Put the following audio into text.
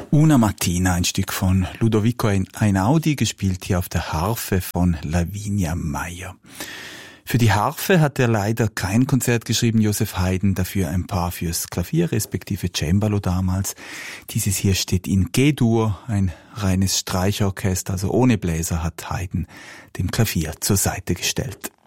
Una Mattina, ein Stück von Ludovico Einaudi, gespielt hier auf der Harfe von Lavinia Meyer. Für die Harfe hat er leider kein Konzert geschrieben, Joseph Haydn, dafür ein paar fürs Klavier, respektive Cembalo damals. Dieses hier steht in G-Dur, ein reines Streichorchester, also ohne Bläser, hat Haydn dem Klavier zur Seite gestellt.